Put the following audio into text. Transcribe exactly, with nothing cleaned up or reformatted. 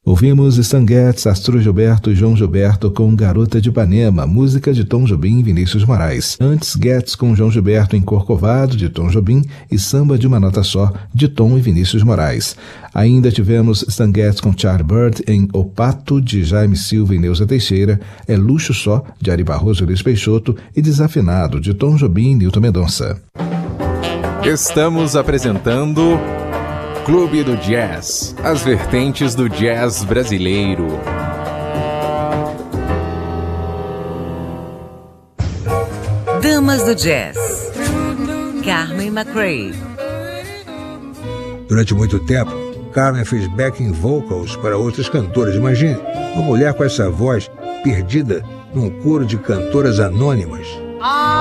Ouvimos Stan Getz, Arthur Gilberto e João Gilberto com Garota de Ipanema, música de Tom Jobim e Vinícius Moraes. Antes, Getz com João Gilberto em Corcovado, de Tom Jobim, e Samba de uma Nota Só, de Tom e Vinícius Moraes. Ainda tivemos Stan Getz com Charlie Bird em O Pato, de Jaime Silva e Neuza Teixeira, É Luxo Só, de Ari Barroso e Luiz Peixoto, e Desafinado, de Tom Jobim e Nilton Mendonça. Estamos apresentando Clube do Jazz, as vertentes do jazz brasileiro. Damas do Jazz, Carmen McRae. Durante muito tempo, Carmen fez backing vocals para outras cantoras. Imagine uma mulher com essa voz perdida num coro de cantoras anônimas.